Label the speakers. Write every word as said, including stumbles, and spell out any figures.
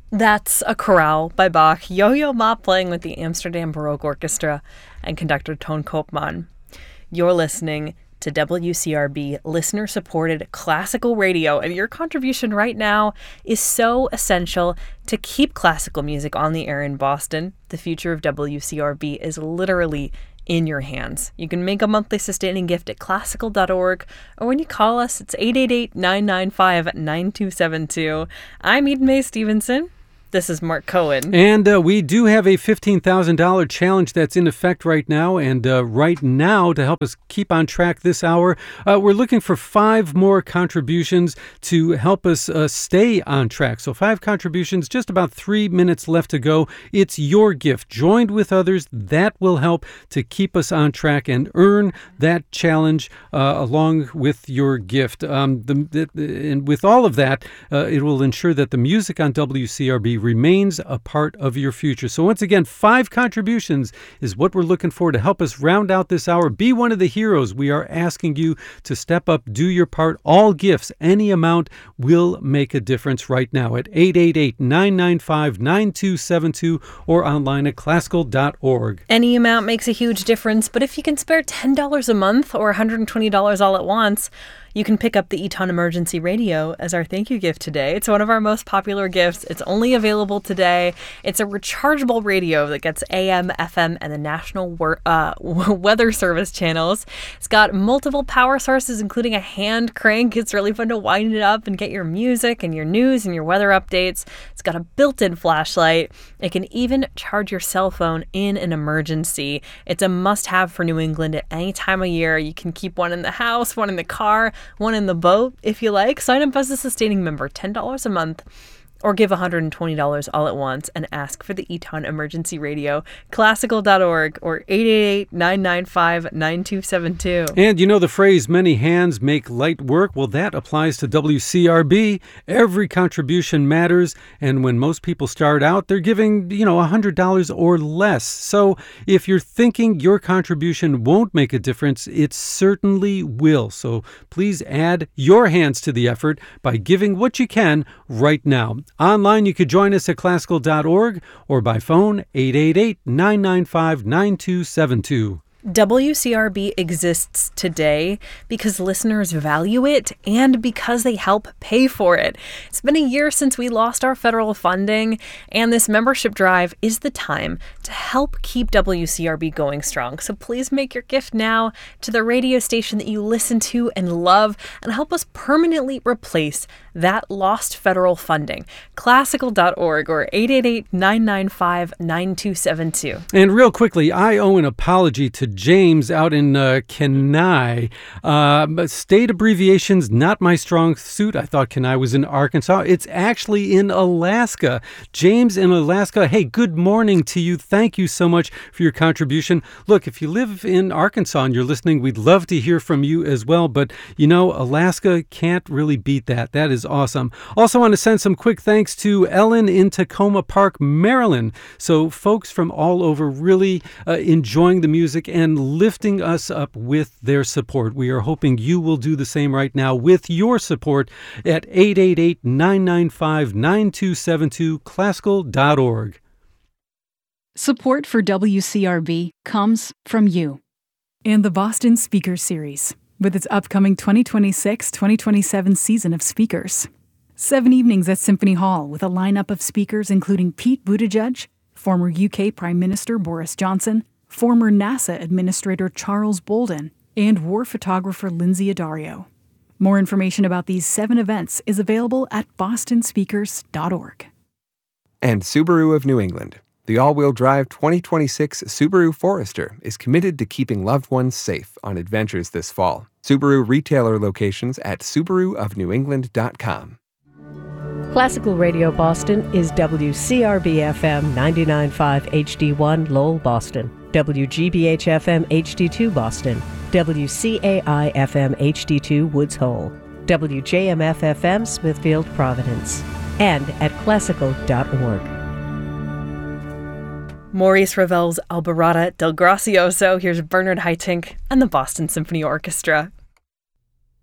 Speaker 1: That's a chorale by Bach, Yo-Yo Ma playing with the Amsterdam Baroque Orchestra and conductor Toon Koopman. You're listening to W C R B, listener-supported classical radio, and your contribution right now is so essential to keep classical music on the air in Boston. The future of W C R B is literally in your hands. You can make a monthly sustaining gift at classical dot org, or when you call us, it's eight eight eight, nine nine five, nine two seven two. I'm Eden Mae Stevenson. This is Mark Cohen.
Speaker 2: And uh, we do have a fifteen thousand dollars challenge that's in effect right now. And uh, right now, to help us keep on track this hour, uh, we're looking for five more contributions to help us uh, stay on track. So five contributions, just about three minutes left to go. It's your gift, joined with others. That will help to keep us on track and earn that challenge uh, along with your gift. Um, the, the, and with all of that, uh, it will ensure that the music on W C R B remains a part of your future. So once again, five contributions is what we're looking for to help us round out this hour. Be one of the heroes. We are asking you to step up, do your part. All gifts, any amount, will make a difference right now at eight eight eight, nine nine five, nine two seven two or online at classical dot org.
Speaker 1: Any amount makes a huge difference, but if you can spare ten dollars a month or one hundred twenty dollars all at once, you can pick up the Eton Emergency Radio as our thank you gift today. It's one of our most popular gifts. It's only available today. It's a rechargeable radio that gets A M, F M, and the National Wor- uh, Weather Service channels. It's got multiple power sources, including a hand crank. It's really fun to wind it up and get your music and your news and your weather updates. It's got a built-in flashlight. It can even charge your cell phone in an emergency. It's a must-have for New England at any time of year. You can keep one in the house, one in the car, one in the boat, if you like. Sign up as a sustaining member, ten dollars a month, or give one hundred twenty dollars all at once and ask for the Eton Emergency Radio, classical dot org, or eight eight eight, nine nine five, nine two seven two.
Speaker 2: And you know the phrase, many hands make light work? Well, that applies to W C R B. Every contribution matters, and when most people start out, they're giving, you know, one hundred dollars or less. So if you're thinking your contribution won't make a difference, it certainly will. So please add your hands to the effort by giving what you can right now. Online, you could join us at classical dot org or by phone, eight eight eight, nine nine five, nine two seven two.
Speaker 1: W C R B exists today because listeners value it and because they help pay for it. It's been a year since we lost our federal funding, and this membership drive is the time to help keep W C R B going strong. So please make your gift now to the radio station that you listen to and love and help us permanently replace that lost federal funding. classical dot org or eight eight eight, nine nine five, nine two seven two.
Speaker 2: And real quickly, I owe an apology to James out in uh, Kenai. Uh, state abbreviations, not my strong suit. I thought Kenai was in Arkansas. It's actually in Alaska. James in Alaska, hey, good morning to you. Thank you so much for your contribution. Look, if you live in Arkansas and you're listening, we'd love to hear from you as well. But, you know, Alaska can't really beat that. That is awesome. Also want to send some quick thanks to Ellen in Tacoma Park, Maryland. So folks from all over really uh, enjoying the music and lifting us up with their support. We are hoping you will do the same right now with your support at eight eight eight, nine nine five, nine two seven two, classical dot org.
Speaker 3: Support for W C R B comes from you and the Boston Speaker Series, with its upcoming twenty twenty-six twenty twenty-seven season of speakers. Seven evenings at Symphony Hall with a lineup of speakers including Pete Buttigieg, former U K Prime Minister Boris Johnson, former NASA Administrator Charles Bolden, and war photographer Lindsay Addario. More information about these seven events is available at boston speakers dot org.
Speaker 4: And Subaru of New England. The all-wheel drive twenty twenty-six Subaru Forester is committed to keeping loved ones safe on adventures this fall. Subaru retailer locations at subaru of new england dot com.
Speaker 5: Classical Radio Boston is W C R B F M ninety-nine point five H D one Lowell, Boston, W G B H F M H D two Boston, W C A I F M H D two Woods Hole, W J M F F M Smithfield, Providence, and at classical dot org.
Speaker 1: Maurice Ravel's Alborada del Gracioso. Here's Bernard Haitink and the Boston Symphony Orchestra.